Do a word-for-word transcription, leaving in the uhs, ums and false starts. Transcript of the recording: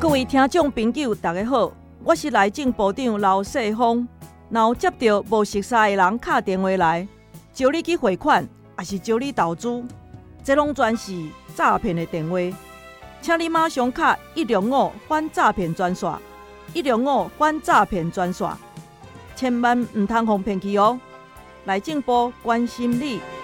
各位听众朋友，大家好，我是内政部长刘世芳。若有接到无熟悉的人打电话来，招你去汇款，还是招你投资，这拢全是诈骗的电话。请你马上卡一零五反诈骗专线，一零五反诈骗专线，千万唔通互骗去哦。内政部关心你。